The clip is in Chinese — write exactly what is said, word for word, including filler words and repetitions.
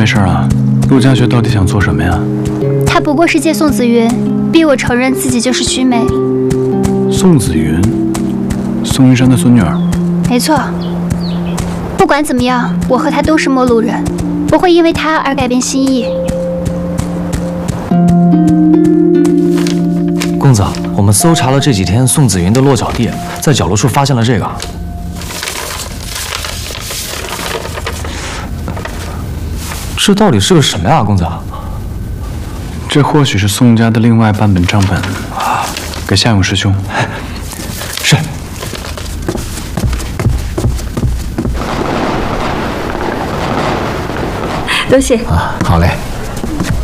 没事啊。陆家爵到底想做什么呀？ 他不过是借宋子云，逼我承认自己就是徐梅。 宋子云，宋云山的孙女儿。 没错。不管怎么样，我和他都是陌路人，不会因为他而改变心意。 公子，我们搜查了这几天宋子云的落脚地，在角落处发现了这个。这到底是个什么呀，公子？ 这或许是宋家的另外半本账本，给夏勇师兄。 是。 多谢啊，好嘞。